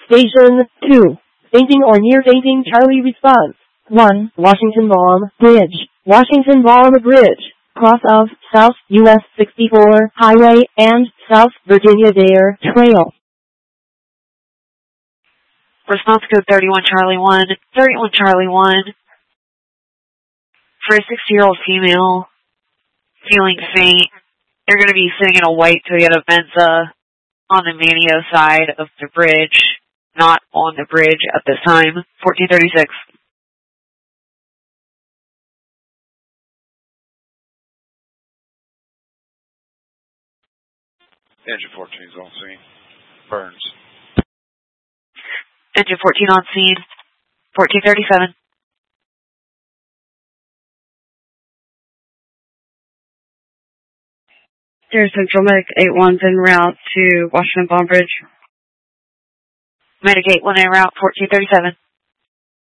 Station 2. Fainting or near fainting, Charlie response. 1. Washington Baum Bridge. Washington Baum Bridge. Cross of South US 64 Highway and South Virginia Dare Trail. Response code 31 Charlie 1. 31 Charlie 1. For a 60-year-old female feeling faint, they're going to be sitting in a white Toyota Venza on the Manio side of the bridge, not on the bridge at this time. 1436. Engine 14 is on scene. Burns. Engine 14 on scene. 1437. Dear Central, Medic 81's en route to Washington Baum Bridge. Medic 81 en route, 1437.